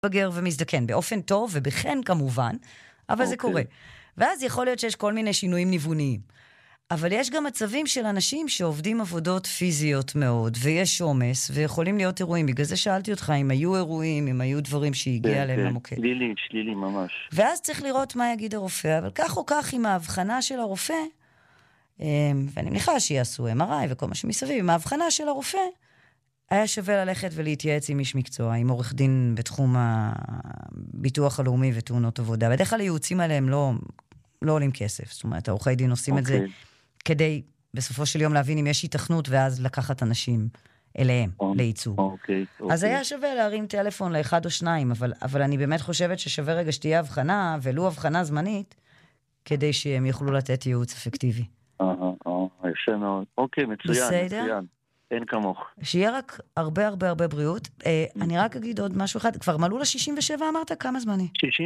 בגר ומזדקן, באופן טוב ובכן כמובן, אבל זה קורה. ואז יכול להיות שיש כל מיני שינויים ניווניים. אבל יש גם מצבים של אנשים שעובדים עבודות פיזיות מאוד, ויש עומס, ויכולים להיות אירועים. בגלל זה שאלתי אותך אם היו אירועים, אם היו דברים שהגיע אליהם למוקד. שלילי ממש. ואז צריך לראות מה יגיד הרופא, אבל כך או כך עם ההבחנה של הרופא, ואני מניחה שיעשו MRI וכל מה שמסביב, עם ההבחנה של הרופא, היה שווה ללכת ולהתייעץ עם איש מקצוע, עם עורך דין בתחום הביטוח הלאומי ותאונות עבודה. בדרך כלל הייעוצים עליהם לא עולים כסף. זאת אומרת, העורכי דין עושים את זה כדי בסופו של יום להבין אם יש התכנות, ואז לקחת אנשים אליהם לייצוג. אז היה שווה להרים טלפון לאחד או שניים, אבל אני באמת חושבת ששווה רגע שתהיה הבחנה, ולו הבחנה זמנית, כדי שהם יוכלו לתת ייעוץ אפקטיבי. יפה מאוד. אוקיי, מצוין, מצוין. אין כמוך. שיהיה רק הרבה הרבה הרבה בריאות. אני רק אגיד עוד משהו אחד. כבר מלאו לה 67 אמרת? כמה זמני?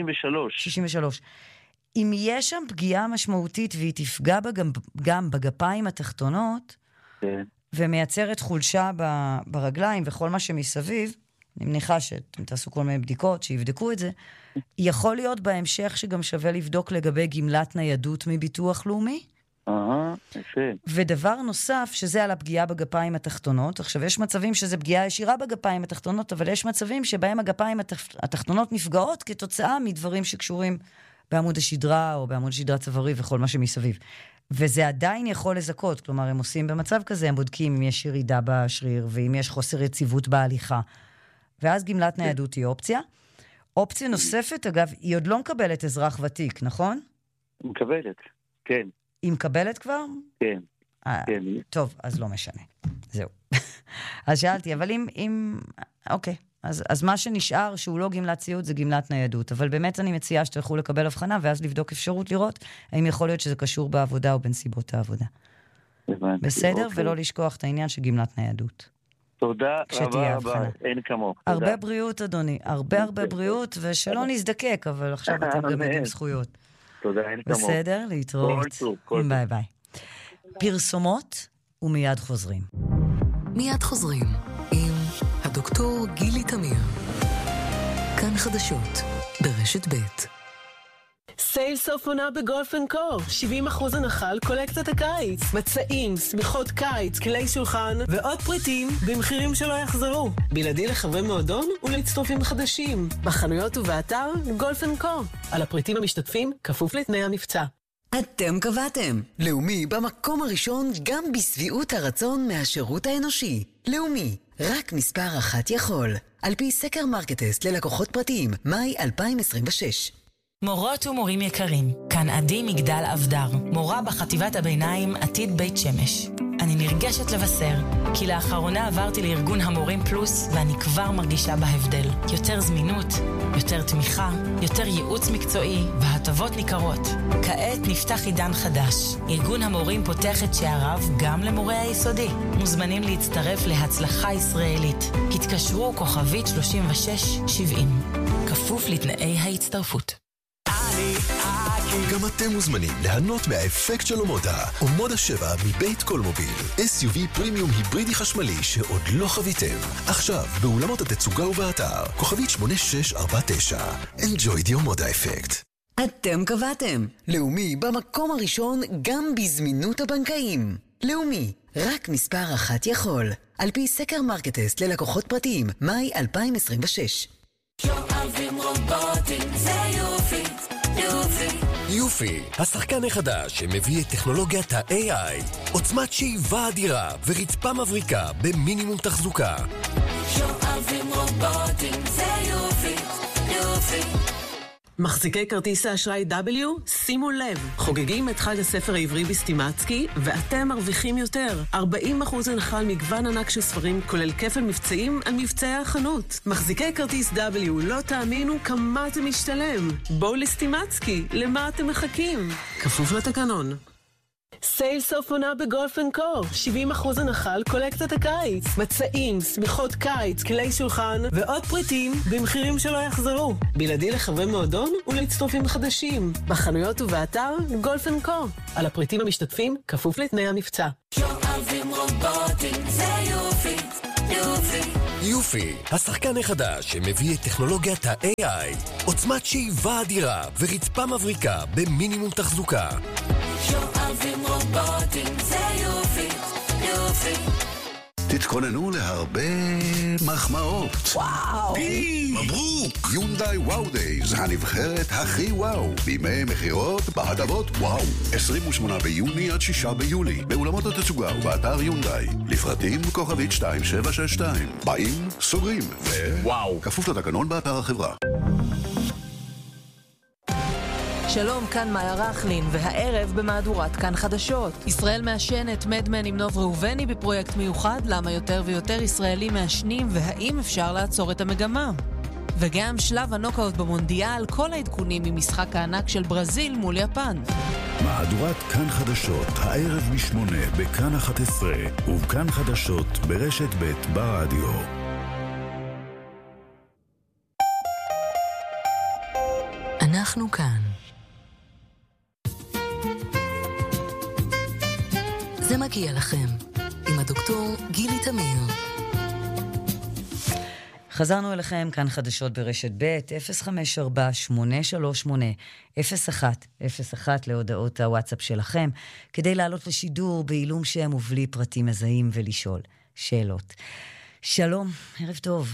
63. אם יש שם פגיעה משמעותית והיא תפגע גם בגפיים התחתונות, ומייצרת חולשה ברגליים וכל מה שמסביב, אני מניחה שאתם תעשו כל מיני בדיקות, שיבדקו את זה, יכול להיות בהמשך שגם שווה לבדוק לגבי גמלת ניידות מביטוח לאומי? יפה. ודבר נוסף, שזה על הפגיעה בגפיים התחתונות. עכשיו, יש מצבים שזה פגיעה ישירה בגפיים התחתונות, אבל יש מצבים שבהם הגפיים התחתונות נפגעות כתוצאה מדברים שקשורים בעמוד השדרה, או בעמוד השדרה צווארי וכל מה שמסביב. וזה עדיין יכול לזכות, כלומר, הם עושים במצב כזה, הם בודקים אם יש ירידה בשריר, ואם יש חוסר יציבות בהליכה. ואז גמלת ניידות היא אופציה. אופציה נוספת, אגב, היא עוד לא מקבלת אזרח ותיק, נכון? מקבלת, כן. היא מקבלת כבר? כן. טוב, אז לא משנה. זהו. אז שאלתי, אבל אם... אוקיי. אז מה שנשאר, שהוא לא גמלת סיעוד, זה גמלת ניידות. אבל באמת אני מציעה שתלכו לקבל הבחנה, ואז לבדוק אפשרות לראות, האם יכול להיות שזה קשור בעבודה או בנסיבות העבודה. בסדר? ולא לשכוח את העניין של גמלת ניידות. תודה רבה, אין כמוך. הרבה בריאות, אדוני. הרבה בריאות, ושלא נזדקק, אבל עכשיו אתם גם יודעים זכויות. תודה, אין כמוך. בסדר? להתראות. ביי ביי. פרסומות ומיד חוזרים. מיד חוזרים עם הדוקטור גילי תמיר. כאן חדשות ברשת ב'. סייל סוף עונה בגולף אנד קו. 70% הנחה על קולקציית הקיץ. מצעים, שמיכות קיץ, כלי שולחן ועוד פריטים במחירים שלא יחזרו. בלעדי לחברי מועדון ולהצטרפים חדשים. בחנויות ובאתר גולף אנד קו. על הפריטים המשתתפים כפוף לתנאי המבצע. אתם קבעתם. לאומי במקום הראשון גם בסביעות הרצון מהשירות האנושי. לאומי, רק מספר אחת יכול. על פי סקר מרקטסט ללקוחות פרטיים, מאי 2026. מורות ומורים יקרים, כאן עדי מגדל אבדר, מורה בחטיבת הביניים עתיד בית שמש. אני נרגשת לבשר, כי לאחרונה עברתי לארגון המורים פלוס, ואני כבר מרגישה בהבדל. יותר זמינות, יותר תמיכה, יותר ייעוץ מקצועי, והטבות ניכרות. כעת נפתח עידן חדש. ארגון המורים פותח את שעריו גם למורי היסודי. מוזמנים להצטרף להצלחה ישראלית. התקשרו כוכבית 3670. כפוף לתנאי ההצטרפות. גם אתם מוזמנים ליהנות מהאפקט של אומודה. אומודה 7 מבית קולמוביל. SUV פרימיום היברידי חשמלי שעוד לא חוויתם. עכשיו, באולמות התצוגה ובאתר. כוכבית 8649. Enjoy the אומודה אפקט. אתם קבעתם. לאומי במקום הראשון גם בזמינות הבנקאים. לאומי, רק מספר אחת יכול. על פי סקר מרקטסט ללקוחות פרטיים, מאי 2026. שואבים רובוטים, זה יופי. יופי, השחקן החדש שמביא את טכנולוגיית ה-AI, עוצמת שאיבה אדירה ורצפה מבריקה במינימום תחזוקה. שואבים רובוטים, זה יופי. מחזיקי כרטיס האשראי W, שימו לב, חוגגים את חג הספר העברי בסטימצקי, ואתם מרוויחים יותר. 40% הנחה על מגוון ענק של ספרים, כולל כפל מבצעים על מבצעי החנות. מחזיקי כרטיס W, לא תאמינו כמה זה משתלם. בואו לסטימצקי, למה אתם מחכים? כפוף לתקנון. סייל סוף עונה בגולף אנד קו. 70% הנחה על קולקציית הקיץ. מצעים, שמיכות קיץ, כלי שולחן ועוד פריטים במחירים שלא יחזרו. בלעדי לחברי מועדון ולהצטרפים חדשים. בחנויות ובאתר גולף אנד קו. על הפריטים המשתתפים כפוף לתנאי המבצע. שואבים רובוטים, זה יופי. יופי, השחקן החדש שמביא את טכנולוגיית ה-AI, עוצמת שאיבה אדירה ורצפה מבריקה במינימום תחזוקה. שואבים רובוטים זה יופי, יופי. תתכוננו להרבה מחמאות. וואו! מברוק! יונדאי וואו דייז, הנבחרת הכי וואו. בימי מחירות בהטבות וואו. 28 ביוני עד 6 ביולי. באולמות התצוגה ובאתר יונדאי. לפרטים כוכבית 2762. באים, סוגרים וואו. כפוף לתקנון באתר החברה. שלום, כאן מאיה רחלין, והערב במהדורת כאן חדשות. ישראל מעשנת מדמן עם נוב ראובני בפרויקט מיוחד, למה יותר ויותר ישראלים מעשנים, והאם אפשר לעצור את המגמה. וגם שלב הנוקאוט במונדיאל, כל העדכונים ממשחק הענק של ברזיל מול יפן. מהדורת כאן חדשות, הערב ב8 בכאן 11, ובכאן חדשות ברשת ב' ברדיו. אנחנו כאן. זה מגיע לכם, עם הדוקטור גילי תמיר. חזרנו אליכם, כאן חדשות ברשת ב' 054-838-0101 להודעות הוואטסאפ שלכם, כדי לעלות לשידור בעילום שם ובלי פרטים מזהים ולשאול שאלות. שלום, ערב טוב.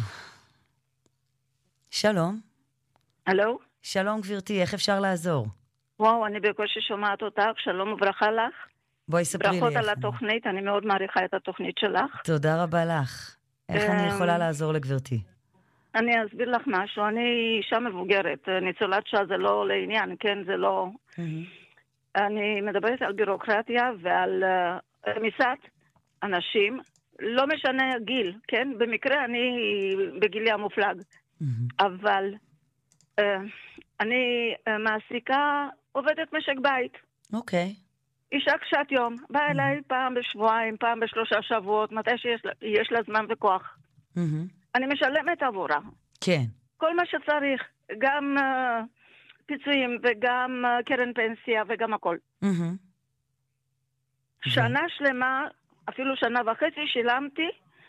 שלום. הלו? שלום גברתי, איך אפשר לעזור? וואו, אני בקושי שומעת אותך, שלום וברכה לך. בואי ספרי לי. ברכות על התוכנית, אני מאוד מעריכה את התוכנית שלך. תודה רבה לך. איך אני יכולה לעזור לגברתי? אני אסביר לך משהו, אני אישה מבוגרת, ניצולת שואה זה לא לעניין, כן, זה לא... אני מדברת על בירוקרטיה ועל רמיסת אנשים, לא משנה גיל, כן? במקרה אני בגילי המופלג, אבל אני מעסיקה עובדת משק בית. אוקיי. אישה קשת יום, באה אליי פעם בשבועיים, פעם בשלושה שבועות, מתי שיש לה זמן וכוח. אני משלמת עבורה. כן. כל מה שצריך, גם פיצויים וגם קרן פנסיה וגם הכל. שנה שלמה, אפילו שנה וחצי שילמתי,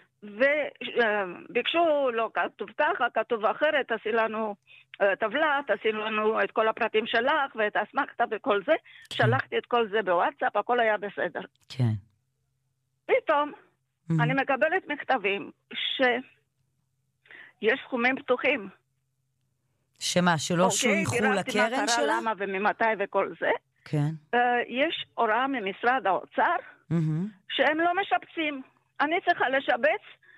וביקשו, לא כתוב ככה, כתוב אחרת, תעשי לנו טבלה, תעשי לנו את כל הפרטים שלך ואת האסמכתה וכל זה. שלחתי את כל זה בוואטסאפ, הכל היה בסדר. כן. פתאום אני מקבלת מכתבים שיש סכומים פתוחים. שמה, שלא שויכו לקרן שלה? למה וממתי וכל זה. כן. יש הוראה ממשרד האוצר שהם לא משפצים. אני צריכה לשבץ,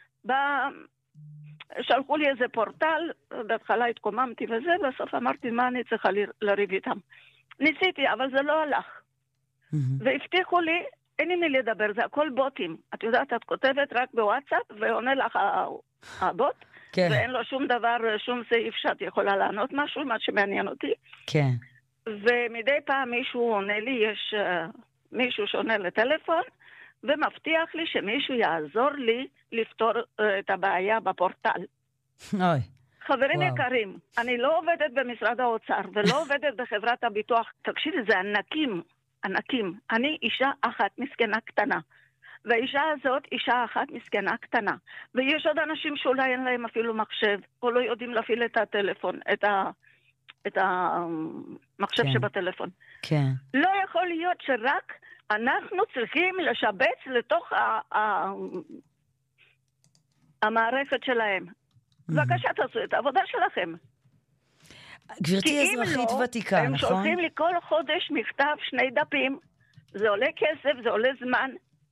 שלחו לי איזה פורטל, בהתחלה התקוממתי וזה, בסוף אמרתי מה אני צריכה לריב איתם. ניסיתי, אבל זה לא הלך. והבטיחו לי, אין עם מי לדבר, זה הכל בוטים. את יודעת, את כותבת רק בוואטסאפ, ועונה לך הבוט, כן. ואין לו שום דבר, שום סעיף שאת יכולה לענות משהו, מה שמעניין אותי. כן. ומדי פעם מישהו עונה לי, יש מישהו שעונה לטלפון, ומבטיח לי שמישהו יעזור לי לפתור את הבעיה בפורטל. אוי. חברים יקרים, אני לא עובדת במשרד האוצר, ולא עובדת בחברת הביטוח. תקשיבי, זה ענקים, ענקים. אני אישה אחת מסכנה קטנה. והאישה הזאת אישה אחת מסכנה קטנה. ויש עוד אנשים שאולי אין להם אפילו מחשב, או לא יודעים להפעיל את הטלפון, את המחשב שבטלפון. כן. לא יכול להיות שרק אנחנו צריכים לשבץ לתוך המערכת שלהם. בבקשה, תעשו את העבודה שלכם. גברתי אזרחית ותיקה, נכון? הם שולחים לי כל חודש מכתב 2 דפים, זה עולה כסף, זה עולה זמן,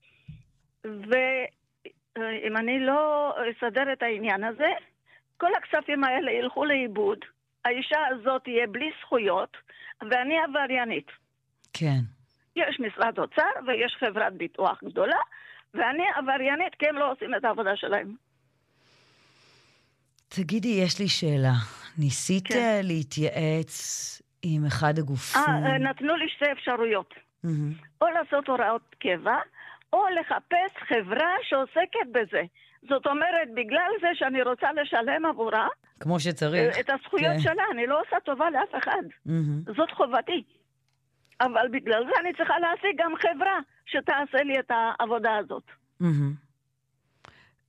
ואם אני לא אסדר את העניין הזה, כל הכספים האלה ילכו לאיבוד, האישה הזאת תהיה בלי זכויות, ואני עבריינית. כן. יש משרד אוצר ויש חברת ביטוח גדולה, ואני עבריינית כי הם לא עושים את העבודה שלהם. תגידי, יש לי שאלה. ניסית להתייעץ עם אחד הגופים? נתנו לי 2 אפשרויות. או לעשות הוראות קבע, או לחפש חברה שעוסקת בזה. זאת אומרת, בגלל זה שאני רוצה לשלם עבורה, כמו שצריך. את הזכויות שלה, אני לא עושה טובה לאף אחד. זאת חובתי. אבל בגלל זה אני צריכה להשיג גם חברה שתעשה לי את העבודה הזאת.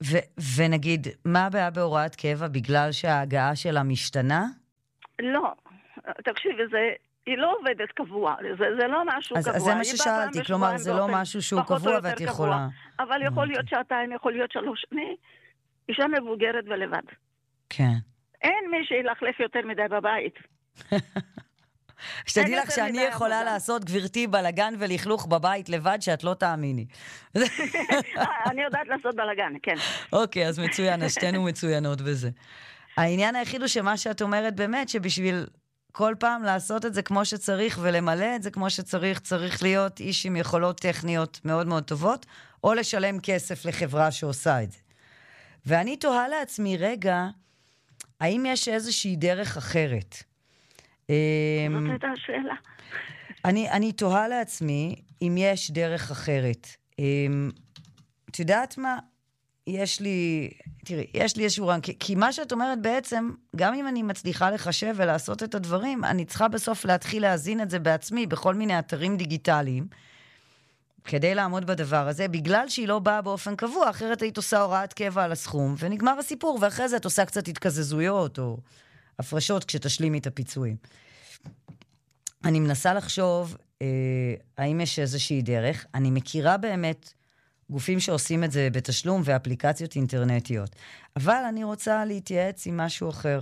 ונגיד, מה הבעיה בהוראת קבע? בגלל שההגעה שלה משתנה? לא. תקשיב, היא לא עובדת קבוע, זה לא משהו קבוע. אז זה מה ששאלתי, כלומר, זה לא משהו שהוא קבוע ואת יכולה. אבל יכול להיות שעתיים, יכול להיות 3. אני אישה מבוגרת ולבד. כן. אין מי שילחלף יותר מדי בבית. שתדעי לך שאני יכולה לעשות, גברתי, בלגן ולכלוך בבית לבד, שאת לא תאמיני. אני יודעת לעשות בלגן, כן. אוקיי, אז מצוין, אז שתינו מצוינות בזה. העניין היחיד הוא שמה שאת אומרת באמת, שבשביל כל פעם לעשות את זה כמו שצריך ולמלא את זה כמו שצריך, צריך להיות איש עם יכולות טכניות מאוד מאוד טובות, או לשלם כסף לחברה שעושה את זה. ואני תוהה לעצמי, רגע, האם יש איזושהי דרך אחרת? זאת הייתה השאלה. אני תוהה לעצמי אם יש דרך אחרת. את יודעת מה? יש לי איזשהו רעיון, כי מה שאת אומרת בעצם, גם אם אני מצליחה לחשב ולעשות את הדברים, אני צריכה בסוף להתחיל להזין את זה בעצמי, בכל מיני אתרים דיגיטליים, כדי לעמוד בדבר הזה, בגלל שהיא לא באה באופן קבוע, אחרת היית עושה הוראת קבע על הסכום, ונגמר הסיפור, ואחרי זה את עושה קצת התקזזויות, או הפרשות כשתשלימי את הפיצויים. אני מנסה לחשוב, האם יש איזושהי דרך, אני מכירה באמת גופים שעושים את זה בתשלום ואפליקציות אינטרנטיות. אבל אני רוצה להתייעץ עם משהו אחר.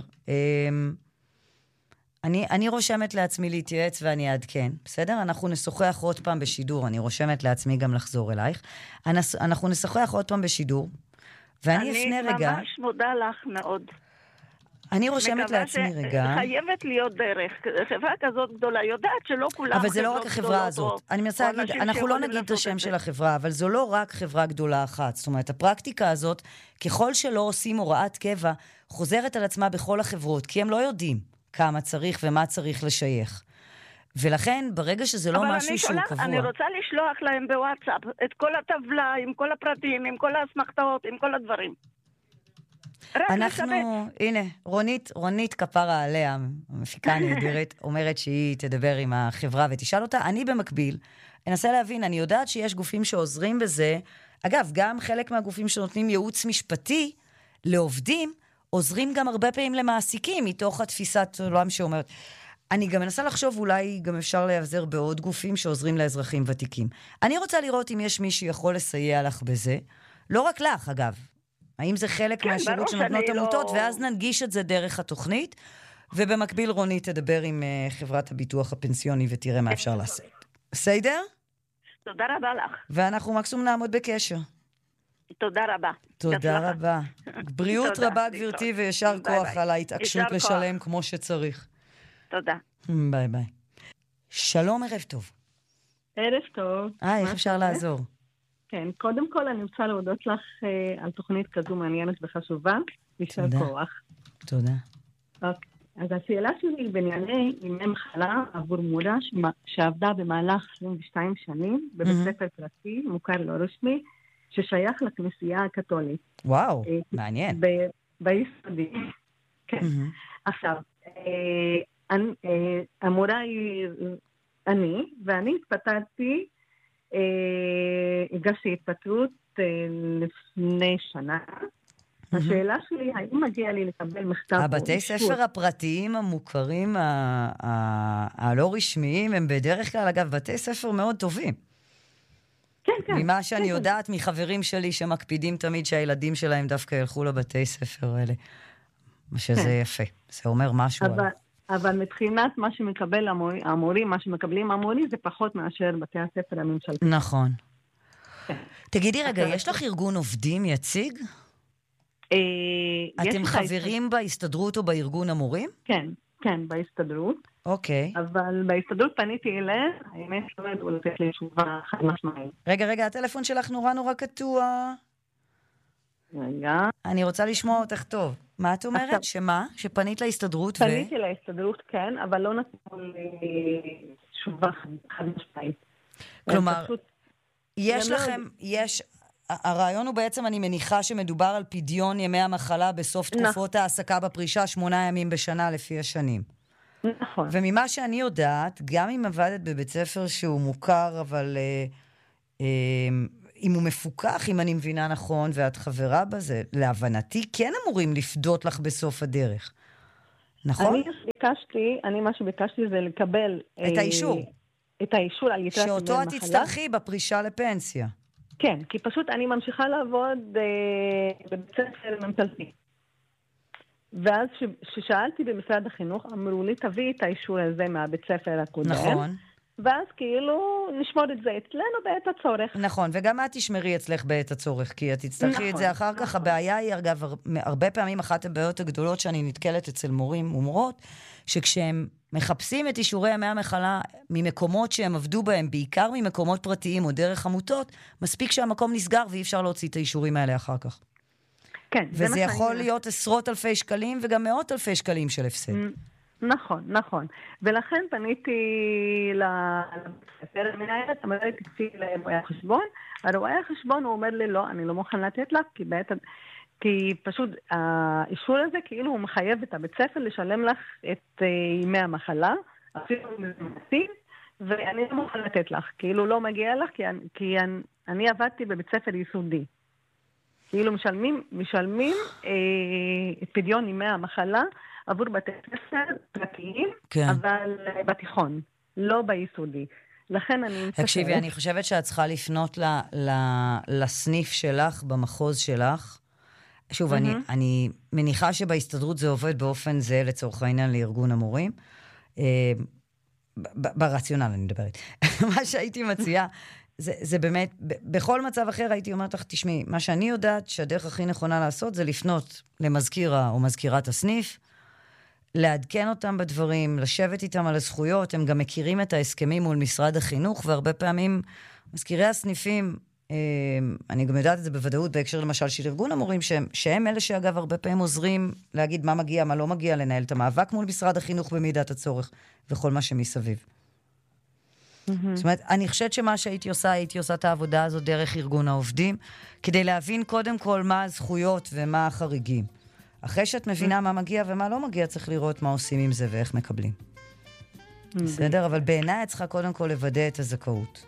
אני רושמת לעצמי להתייעץ ואני אעדכן, בסדר? אנחנו נשוחח עוד פעם בשידור, אני רושמת לעצמי גם לחזור אלייך. אנחנו נשוחח עוד פעם בשידור, ואני אפנה רגע. אני ממש מודה לך מאוד. אני רושמת לעצמי רגע. חייבת להיות דרך. חברה כזאת גדולה יודעת שלא כולם... אבל זה לא רק החברה הזאת. אני מנסה להגיד, אנחנו לא נגיד את השם של החברה, אבל זו לא רק חברה גדולה אחת. זאת אומרת, הפרקטיקה הזאת, ככל שלא עושים הוראת קבע, חוזרת על עצמה בכל החברות, כי הם לא יודעים כמה צריך ומה צריך לשייך. ולכן, ברגע שזה לא משהו שהוא קבוע... אני רוצה לשלוח להם בוואטסאפ את כל הטבלה, עם כל הפרטים, עם כל ההסמכתאות, עם כל הדברים. אנחנו, הנה, רונית כפרה עליה, המפיקה הנהדרת, אומרת שהיא תדבר עם החברה ותשאל אותה. אני במקביל, אנסה להבין, אני יודעת שיש גופים שעוזרים בזה. אגב, גם חלק מהגופים שנותנים ייעוץ משפטי לעובדים, עוזרים גם הרבה פעמים למעסיקים, מתוך התפיסת עולם שאומרת. אני גם מנסה לחשוב, אולי גם אפשר להיעזר בעוד גופים שעוזרים לאזרחים ותיקים. אני רוצה לראות אם יש מי שיכול לסייע לך בזה. לא רק לך, אגב. האם זה חלק מהשירות שנותנות עמותות, ואז ננגיש את זה דרך התוכנית, ובמקביל רונית תדבר עם חברת הביטוח הפנסיוני, ותראה מה אפשר לעשות. בסדר? תודה רבה לך. ואנחנו מקסימום נעמוד בקשר. תודה רבה. תודה רבה. בריאות רבה, גברתי, וישר כוח על ההתעקשות לשלם כמו שצריך. תודה. ביי ביי. שלום, ערב טוב. ערב טוב. איך אפשר לעזור? כן, קודם כל אני רוצה להודות לך על תוכנית כזו מעניינת וחשובה. יישר כוח. תודה. אז השאלה שלי היא בענייני ימי מחלה עבור מורה שעבדה במהלך 22 שנים בבית ספר פרטי, מוכר לא רשמי, ששייך לכנסייה הקתולית. וואו, מעניין. ביסודי. כן. עכשיו, המורה היא ואני התפטרתי, הגשתי התפטרות לפני שנה. השאלה שלי, האם מגיע לי לקבל מכתב? הבתי ספר הפרטיים המוכרים, הלא רשמיים, הם בדרך כלל, אגב, בתי ספר מאוד טובים. כן, כן. ממה שאני יודעת מחברים שלי שמקפידים תמיד שהילדים שלהם דווקא ילכו לבתי ספר האלה. שזה יפה. זה אומר משהו. אבל מבחינת מה שמקבל המורים, מה שמקבלים המורים, זה פחות מאשר בתי הספר הממשלתיים. נכון. תגידי רגע, יש לך ארגון עובדים יציג? אתם חברים בהסתדרות או בארגון המורים? כן, כן, בהסתדרות. אוקיי. אבל בהסתדרות פניתי אליה, האמת לא ידעו לתת לי תשובה חד משמעית. רגע, הטלפון שלך נורא קטוע. רגע. אני רוצה לשמוע אותך טוב. מה את אומרת? שמה? שפנית להסתדרות פניתי להסתדרות, כן, אבל לא נתנו לי תשובה חד משמעית. כלומר, יש לכם, הרעיון הוא בעצם, אני מניחה שמדובר על פדיון ימי המחלה בסוף תקופות העסקה בפרישה, 8 ימים בשנה לפי השנים. נכון. וממה שאני יודעת, גם אם עבדת בבית ספר שהוא מוכר, אבל אם הוא מפוקח, אם אני מבינה נכון, ואת חברה בזה, להבנתי כן אמורים לפדות לך בסוף הדרך. נכון? אני מה שביקשתי זה לקבל... את האישור. את האישור על יתרת ימי מחלה. שאותו את תצטרכי בפרישה לפנסיה. כן, כי פשוט אני ממשיכה לעבוד בבית ספר ממשלתי. ואז ששאלתי במשרד החינוך, אמרו לי, תביא את האישור הזה מהבית ספר הקודם. נכון. ואז כאילו נשמור את זה אצלנו בעת הצורך. נכון, וגם את תשמרי אצלך בעת הצורך, כי את תצטרכי את זה אחר כך. הבעיה היא, אגב, הרבה פעמים אחת הבעיות הגדולות שאני נתקלת אצל מורים ומורות, שכשהם מחפשים את אישורי ימי המחלה ממקומות שהם עבדו בהם, בעיקר ממקומות פרטיים או דרך עמותות, מספיק שהמקום נסגר ואי אפשר להוציא את האישורים האלה אחר כך. כן. וזה יכול להיות עשרות אלפי שקלים וגם מאות אלפי שקלים של הפסד. נכון, נכון. ולכן פניתי לספר המנהלת, אמרתי תקצי לרואי החשבון. הרואי החשבון הוא אומר לי, לא, אני לא מוכן לתת לך, כי פשוט האישור הזה כאילו הוא מחייב את הבית ספר לשלם לך את ימי המחלה, אפילו מזמתים, ואני לא מוכן לתת לך. כאילו לא מגיע לך, כי אני עבדתי בבית ספר יסודי. כאילו משלמים את פדיון ימי המחלה עבור בתי ספר פרטיים, כן. אבל בתיכון, לא ביסודי. לכן אני מצטערת. תקשיבי, אני חושבת שאת צריכה לפנות לסניף שלך, במחוז שלך. שוב, אני מניחה שבהסתדרות זה עובד באופן זה, לצורך העניין, לארגון המורים. ברציונל אני מדברת. מה שהייתי מציעה, זה באמת, בכל מצב אחר הייתי אומרת לך, תשמעי, מה שאני יודעת שהדרך הכי נכונה לעשות זה לפנות למזכירה או מזכירת הסניף, לעדכן אותם בדברים, לשבת איתם על הזכויות, הם גם מכירים את ההסכמים מול משרד החינוך, והרבה פעמים מזכירי הסניפים, אני גם יודעת את זה בוודאות בהקשר למשל של ארגון המורים, שהם אלה שאגב הרבה פעמים עוזרים להגיד מה מגיע, מה לא מגיע, לנהל את המאבק מול משרד החינוך במידת הצורך, וכל מה שמסביב. זאת אומרת, אני חושבת שמה שהייתי עושה את העבודה הזאת דרך ארגון העובדים, כדי להבין קודם כל מה הזכויות ומה החריגים. אחרי שאת מבינה מה מגיע ומה לא מגיע, צריך לראות מה עושים עם זה ואיך מקבלים. בסדר? אבל בעיניי את צריכה קודם כל לוודא את הזכאות.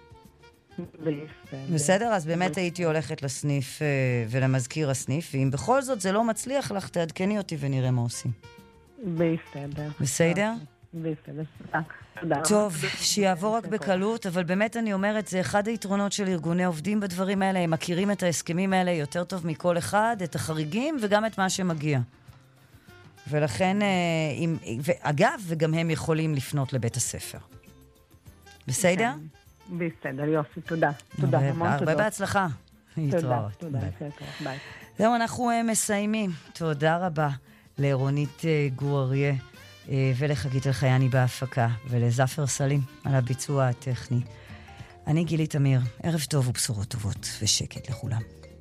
בסדר? אז באמת הייתי הולכת לסניף ולמזכיר הסניף, ואם בכל זאת זה לא מצליח לך, תעדכני אותי ונראה מה עושים. בסדר. בסדר? בסדר. טוב, שיעבור רק בקלות, אבל באמת אני אומרת, זה אחד היתרונות של ארגוני עובדים בדברים האלה, הם מכירים את ההסכמים האלה יותר טוב מכל אחד, את החריגים וגם את מה שמגיע. ולכן, אגב, וגם הם יכולים לפנות לבית הספר. בסדר? בסדר, יופי, תודה. תודה, המון תודה. הרבה בהצלחה. תודה, תודה. ביי. זהו, אנחנו מסיימים. תודה רבה לרונית גור אריה. ולחגית אלחייני בהפקה, ולזפר סלים על הביצוע הטכני. אני גילית אמיר, ערב טוב ובשורות טובות, ושקט לכולם.